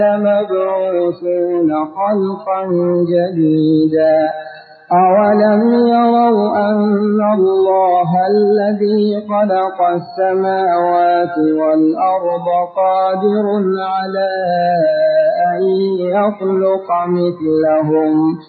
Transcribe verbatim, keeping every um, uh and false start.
لمبعوثون خلقا جديدا أولم يروا أن الله الذي خلق السماوات والأرض قادر على أن يخلق مثلهم